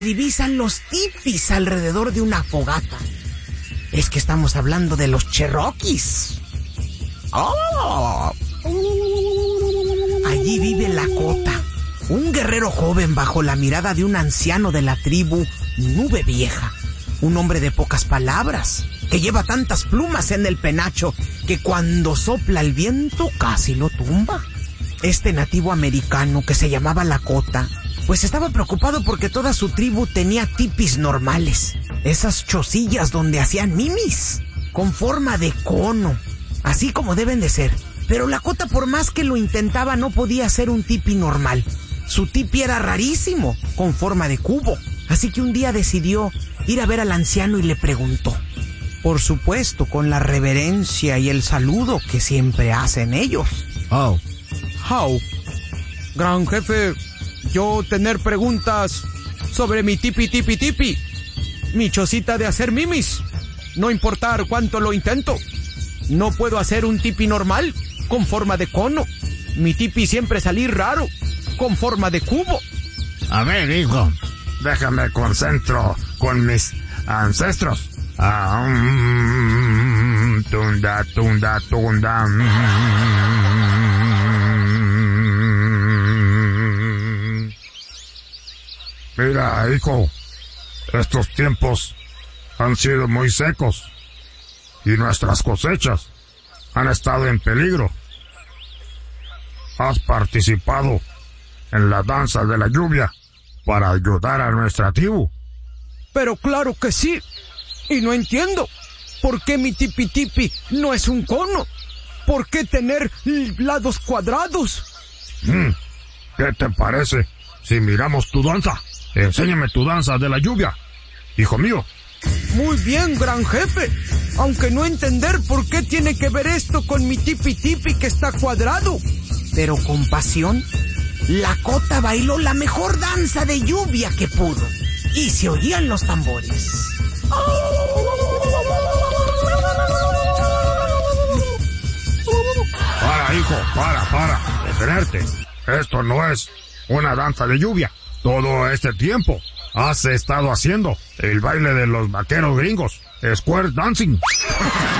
divisan los tipis alrededor de una fogata. Es que estamos hablando de los Cherokees. ¡Oh! Allí vive Lakota, un guerrero joven bajo la mirada de un anciano de la tribu Nube Vieja. Un hombre de pocas palabras, que lleva tantas plumas en el penacho que cuando sopla el viento casi lo tumba. Este nativo americano que se llamaba Lakota, pues estaba preocupado porque toda su tribu tenía tipis normales. Esas chocillas donde hacían mimis, con forma de cono, así como deben de ser. Pero Lakota, por más que lo intentaba, no podía hacer un tipi normal. Su tipi era rarísimo, con forma de cubo. Así que un día decidió ir a ver al anciano y le preguntó. Por supuesto, con la reverencia y el saludo que siempre hacen ellos. How? Gran jefe, yo tener preguntas sobre mi tipi. Mi chocita de hacer mimis. No importar cuánto lo intento. No puedo hacer un tipi normal, con forma de cono. Mi tipi siempre salir raro, con forma de cubo. A ver, hijo, déjame concentro con mis ancestros. Tunda. Mira, hijo, estos tiempos han sido muy secos y nuestras cosechas han estado en peligro. ¿Has participado en la danza de la lluvia para ayudar a nuestra tribu? Pero claro que sí. Y no entiendo por qué mi tipi no es un cono. ¿Por qué tener lados cuadrados? ¿Qué te parece si miramos tu danza? Enséñame tu danza de la lluvia, hijo mío. Muy bien, gran jefe. Aunque no entender por qué tiene que ver esto con mi tipi que está cuadrado. Pero con pasión, Lakota bailó la mejor danza de lluvia que pudo. Y se oían los tambores. Para, hijo, para. Detenerte. Esto no es una danza de lluvia. Todo este tiempo has estado haciendo el baile de los vaqueros gringos, square dancing.